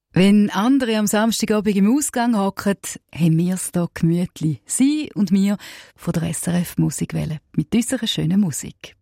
Wenn andere am Samstagabend im Ausgang hocken, haben wir es hier gemütlich. Sie und wir von der SRF Musikwelle mit unserer schönen Musik.